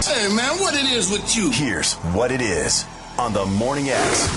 Hey, man, what it is with you? Here's what it is on the Morning X.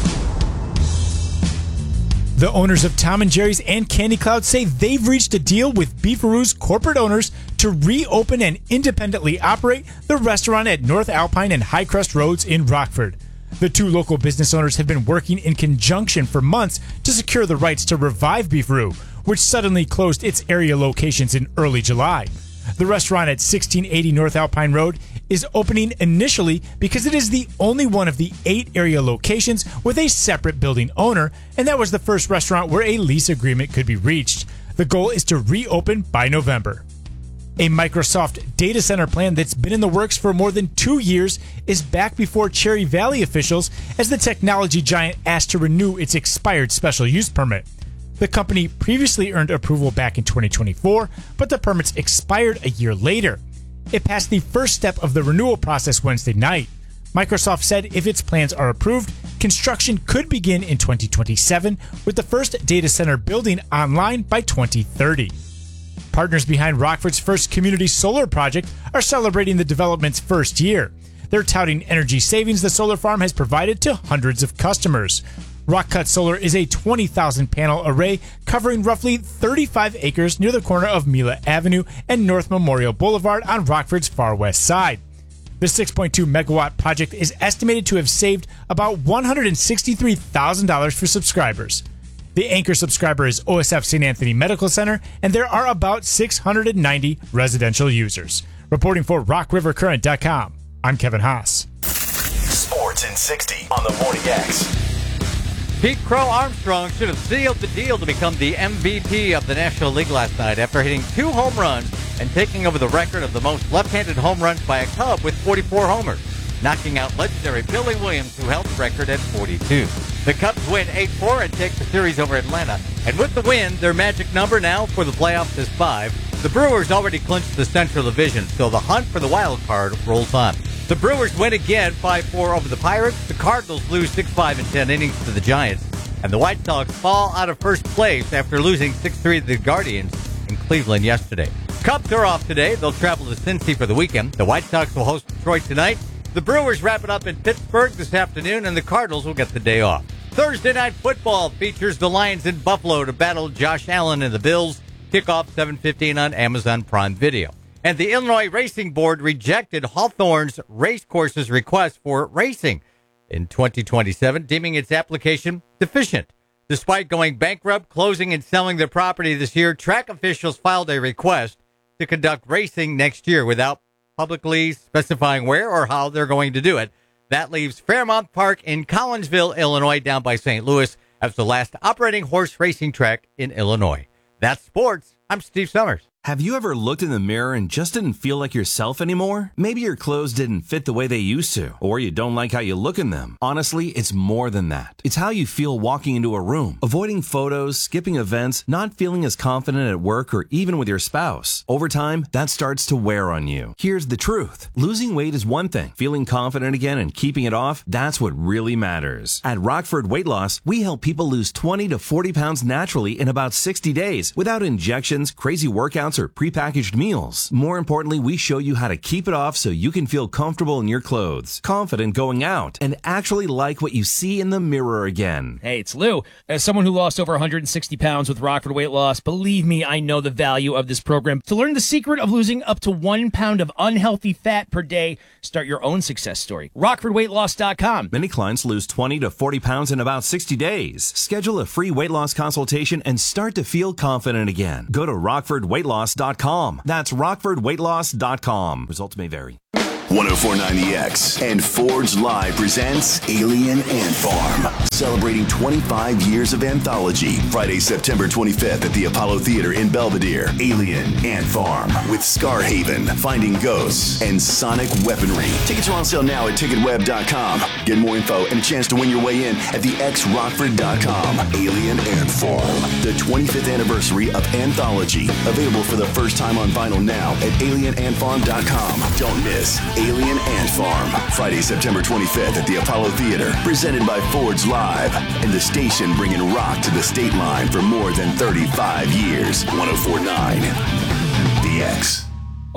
The owners of Tom & Jerry's and Candy Cloud say they've reached a deal with Beefaroo's corporate owners to reopen and independently operate the restaurant at North Alpine and Highcrest Roads in Rockford. The two local business owners have been working in conjunction for months to secure the rights to revive Beefaroo, which suddenly closed its area locations in early July. The restaurant at 1680 North Alpine Road is opening initially because it is the only one of the 8 area locations with a separate building owner, and that was the first restaurant where a lease agreement could be reached. The goal is to reopen by November. A Microsoft data center plan that's been in the works for more than 2 years is back before Cherry Valley officials as the technology giant asked to renew its expired special use permit. The company previously earned approval back in 2024, but the permits expired a year later. It passed the first step of the renewal process Wednesday night. Microsoft said if its plans are approved, construction could begin in 2027, with the first data center building online by 2030. Partners behind Rockford's first community solar project are celebrating the development's first year. They're touting energy savings the solar farm has provided to hundreds of customers. Rockcut Solar is a 20,000 panel array covering roughly 35 acres near the corner of Mila Avenue and North Memorial Boulevard on Rockford's far west side. The 6.2 megawatt project is estimated to have saved about $163,000 for subscribers. The anchor subscriber is OSF St. Anthony Medical Center, and there are about 690 residential users. Reporting for RockRiverCurrent.com, I'm Kevin Haas. Sports in 60 on the Morning X. Pete Crow Armstrong should have sealed the deal to become the MVP of the National League last night after hitting 2 home runs and taking over the record of the most left-handed home runs by a Cub with 44 homers, knocking out legendary Billy Williams, who held the record at 42. The Cubs win 8-4 and take the series over Atlanta. And with the win, their magic number now for the playoffs is 5. The Brewers already clinched the Central Division, so the hunt for the wild card rolls on. The Brewers win again 5-4 over the Pirates. The Cardinals lose 6-5 in 10 innings to the Giants. And the White Sox fall out of first place after losing 6-3 to the Guardians in Cleveland yesterday. Cubs are off today. They'll travel to Cincy for the weekend. The White Sox will host Detroit tonight. The Brewers wrap it up in Pittsburgh this afternoon, and the Cardinals will get the day off. Thursday Night Football features the Lions in Buffalo to battle Josh Allen and the Bills. Kickoff 7:15 on Amazon Prime Video. And the Illinois Racing Board rejected Hawthorne's Racecourse's request for racing in 2027, deeming its application deficient. Despite going bankrupt, closing, and selling their property this year, track officials filed a request to conduct racing next year without publicly specifying where or how they're going to do it. That leaves Fairmount Park in Collinsville, Illinois, down by St. Louis, as the last operating horse racing track in Illinois. That's sports. I'm Steve Summers. Have you ever looked in the mirror and just didn't feel like yourself anymore? Maybe your clothes didn't fit the way they used to, or you don't like how you look in them. Honestly, it's more than that. It's how you feel walking into a room, avoiding photos, skipping events, not feeling as confident at work or even with your spouse. Over time, that starts to wear on you. Here's the truth. Losing weight is one thing. Feeling confident again and keeping it off, that's what really matters. At Rockford Weight Loss, we help people lose 20 to 40 pounds naturally in about 60 days without injections, crazy workouts, or prepackaged meals. More importantly, we show you how to keep it off so you can feel comfortable in your clothes, confident going out, and actually like what you see in the mirror again. Hey, it's Lou. As someone who lost over 160 pounds with Rockford Weight Loss, believe me, I know the value of this program. To learn the secret of losing up to 1 pound of unhealthy fat per day, start your own success story. RockfordWeightLoss.com. Many clients lose 20 to 40 pounds in about 60 days. Schedule a free weight loss consultation and start to feel confident again. Go to RockfordWeightLoss.com. That's RockfordWeightLoss.com. Results may vary. 104.9 The X and Forge Live presents Alien Ant Farm, celebrating 25 years of anthology. Friday, September 25th at the Apollo Theater in Belvedere. Alien Ant Farm with Scarhaven, Finding Ghosts, and Sonic Weaponry. Tickets are on sale now at ticketweb.com. Get more info and a chance to win your way in at thexrockford.com. Alien Ant Farm, the 25th anniversary of anthology. Available for the first time on vinyl now at alienantfarm.com. Don't miss Alien Ant Farm, Friday, September 25th at the Apollo Theater, presented by Forge Live, and the station bringing rock to the state line for more than 35 years. 104.9 The X.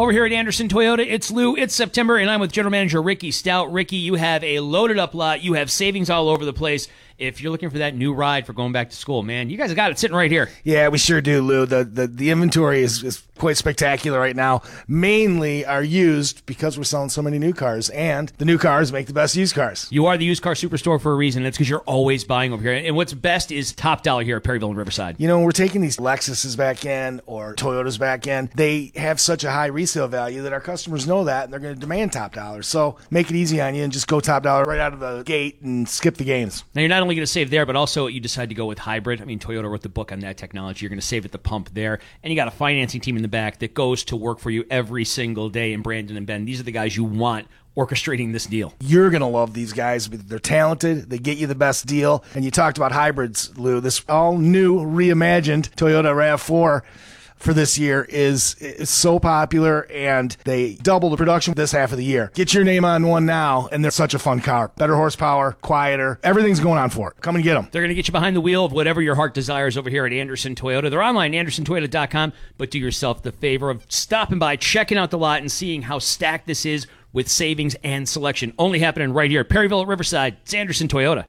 Over here at Anderson Toyota, it's Lou, it's September, and I'm with General Manager Ricky Stout. Ricky, you have a loaded up lot. You have savings all over the place. If you're looking for that new ride for going back to school, man, you guys have got it sitting right here. Yeah, we sure do, Lou. The inventory is quite spectacular right now. Mainly are used because we're selling so many new cars, and the new cars make the best used cars. You are the used car superstore for a reason. It's because you're always buying over here. And what's best is top dollar here at Perryville and Riverside. You know, we're taking these Lexuses back in or Toyotas back in. They have such a high resale value that our customers know that, and they're going to demand top dollar. So make it easy on you and just go top dollar right out of the gate and skip the games. Now, you're not only going to save there, but also you decide to go with hybrid. I mean, Toyota wrote the book on that technology. You're going to save at the pump there. And you got a financing team in the back that goes to work for you every single day in Brandon and Bend. These are the guys you want orchestrating this deal. You're going to love these guys. They're talented. They get you the best deal. And you talked about hybrids, Lou. This all new, reimagined Toyota RAV4 for this year is so popular, and they double the production this half of the year. Get your name on one now, and they're such a fun car. Better horsepower, quieter. Everything's going on for it. Come and get them. They're going to get you behind the wheel of whatever your heart desires over here at Anderson Toyota. They're online, andersontoyota.com, but do yourself the favor of stopping by, checking out the lot, and seeing how stacked this is with savings and selection. Only happening right here at Perryville at Riverside. It's Anderson Toyota.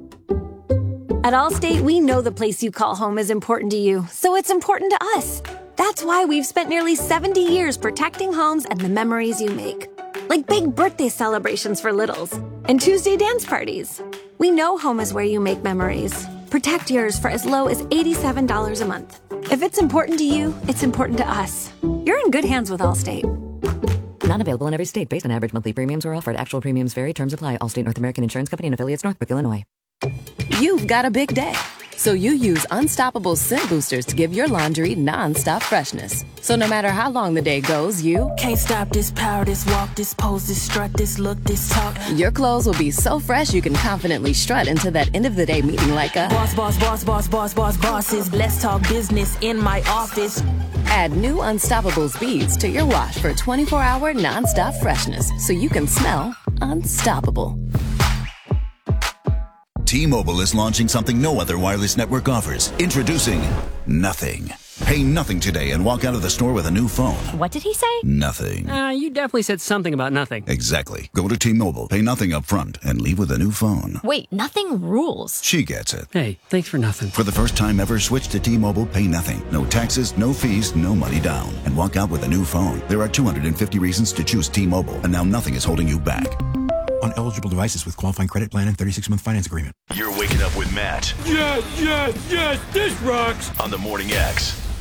At Allstate, we know the place you call home is important to you, so it's important to us. That's why we've spent nearly 70 years protecting homes and the memories you make. Like big birthday celebrations for littles and Tuesday dance parties. We know home is where you make memories. Protect yours for as low as $87 a month. If it's important to you, it's important to us. You're in good hands with Allstate. Not available in every state based on average monthly premiums or offered. Actual premiums vary. Terms apply. Allstate North American Insurance Company and affiliates, Northbrook, Illinois. You've got a big day, so you use Unstoppable Scent Boosters to give your laundry non-stop freshness. So no matter how long the day goes, you can't stop this power, this walk, this pose, this strut, this look, this talk. Your clothes will be so fresh you can confidently strut into that end of the day meeting like a bosses. Let's talk business in my office. Add new Unstoppables beads to your wash for 24-hour non-stop freshness so you can smell unstoppable. T-Mobile is launching something no other wireless network offers. Introducing Nothing. Pay nothing today and walk out of the store with a new phone. What did he say? Nothing. You definitely said something about nothing. Exactly. Go to T-Mobile, pay nothing up front, and leave with a new phone. Wait, nothing rules. She gets it. Hey, thanks for nothing. For the first time ever, switch to T-Mobile, pay nothing. No taxes, no fees, no money down. And walk out with a new phone. There are 250 reasons to choose T-Mobile, and now nothing is holding you back. On eligible devices with qualifying credit plan and 36-month finance agreement. You're waking up with Matt. Yes, this rocks. On the Morning X.